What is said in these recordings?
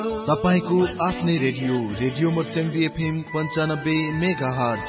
तपाईको आफ्नै radio Marsyangdi FM 95 megahertz.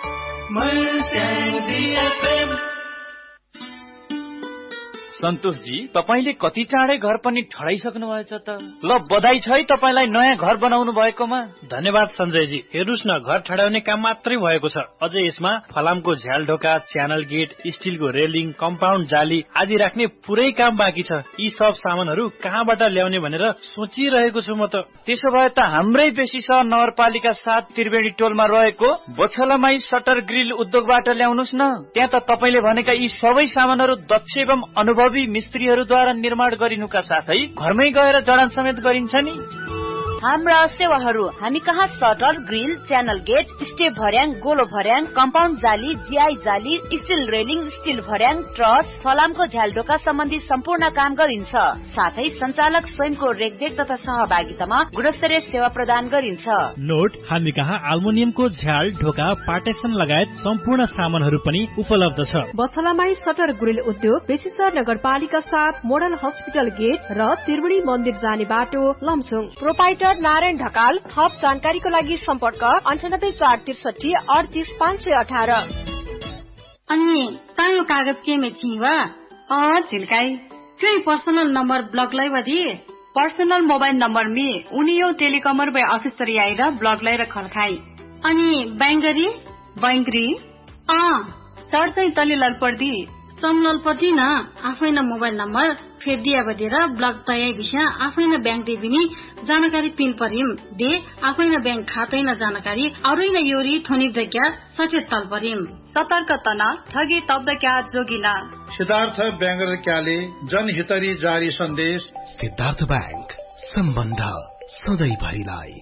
सन्तोषजी, तपाईले कति चाँडै घर पनि ठडाइसक्नु भएछ त। ल बधाई छ है तपाईलाई नयाँ घर बनाउनु भएकोमा। धन्यवाद सञ्जयजी। हेर्नुस् न, घर ठडाउने काम मात्रै भएको छ। अझै यसमा फलामको झ्याल ढोका, च्यानल गेट, स्टिलको रेलिङ, कम्पाउन्ड जाली आदि राख्ने पुरै काम बाँकी छ। यी सब सामानहरू कहाँबाट ल्याउने भनेर सोचिरहेको छु म त। त्यसो भए त हाम्रै बेसी सहर नगरपालिका 7 त्रिवेणी टोलमा रहेको बछलामाई सटर ग्रिल उद्योगबाट ल्याउनुस् न। त्यहाँ त तपाईले भनेका यी सबै सामानहरू दक्ष एवं अनुभवी मिस्त्रीहरूद्वारा निर्माण गरिनुका साथै घरमै गएर जडान समेत गरिन्छ नि। हाम्रा सेवाहरू हामी कहाँ shutter grill, channel get, step भर्याङ, गोलो भर्याङ, कम्पाउन्ड जाली, जिआई जाली, स्टिल रेलिङ, स्टिल भर्याङ, ट्रस, फलामको झ्यालढोका सम्बन्धी सम्पूर्ण काम गरिन्छ। साथै सञ्चालक स्वयंको रेखदेख तथा सहभागितामा गुणस्तरीय सेवा प्रदान गरिन्छ। नोट, हामी कहाँ एल्युमिनियमको झ्याल ढोका, पार्टेसन लगायत सम्पूर्ण सामानहरू पनि उपलब्ध छ। बछलामाई सटर ग्रिल उद्योग, बेसीसर नगरपालिका 7 मोडल हस्पिटल गेट र त्रिवेणी मन्दिर जाने बाटो, लमजुङ। प्रोपाइटर नारायण ढकाल। थप जानकारीको लागि सम्पर्क 98 463 38 518। अनि तायो कागज के में छिवा झिल्काई क्यों पर्सनल नंबर ब्लॉक लाई वधी पर्सनल मोबाइल नंबर में उनियो टेलिकॉमर बे ऑफिस तरी आइरा ब्लॉक लाई रखल खाई। अनि बैंगरी बैंगरी चढ चाहिँ तले ललपर्दी चम्ललपर्दी न आफैन मोबाइल नम्बर फेदिया बदेर ब्लक तयाई विषय आफैन बैंक देबिनी जानकारी पिन परिम दे आफैन बैंक खातै न जानकारी अरुइन योरी थोनी दक्या सचेत तल परिम सतर्क तना ठगी तब्द क्या जोगिना। सिद्धार्थ बैंगर क्याले जनहितरी जारी सन्देश। सिद्धार्थ बैंक, सम्बन्ध सधैँ भरिलाई।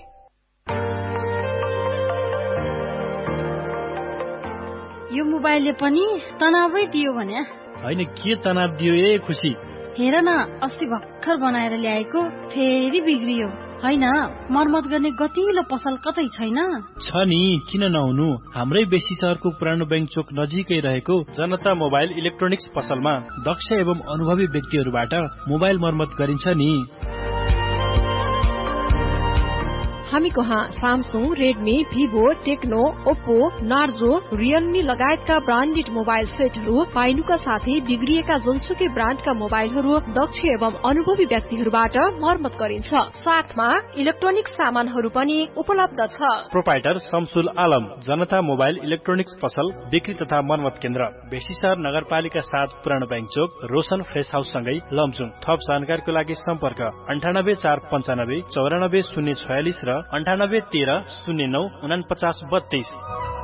यो मोबाइलले पनि तनावै दियो भने हैन, के तनाव दियो ए खुसी। हेर न, अस्ति भर्खर बनाएर ल्याएको फेरि बिग्रियो। हैन, मर्मत गर्ने गतिलो पसल कतै छैन? छ नि, किन नहुनु। हाम्रै बेसी सहरको पुरानो बैंक चोक नजिकै रहेको जनता मोबाइल इलेक्ट्रोनिक्स पसलमा दक्ष एवं अनुभवी व्यक्तिहरूबाट मोबाइल मर्मत गरिन्छ नि। हामी कहाँ Samsung, Redmi, Vivo, Tecno, Oppo, Narzo, Realme लगायतका ब्रान्डेड मोबाइल सेटहरू पाइनुका साथै बिग्रिएका जुनसुकै ब्रान्डका मोबाइलहरू दक्ष एवं अनुभवी व्यक्तिहरूबाट मर्मत गरिन्छ। साथमा इलेक्ट्रोनिक सामानहरू पनि उपलब्ध छ। प्रोपाइटर शमसुल आलम, जनता मोबाइल इलेक्ट्रोनिक्स पसल बिक्री तथा मर्मत केन्द्र, बेसीसहर नगरपालिका 7 पुरानो बैंक चोक, रोशन फ्रेस हाउस सँगै लमजुङ। थप जानकारीको लागि सम्पर्क 98 495 94 046 र 98 13 09 49 32।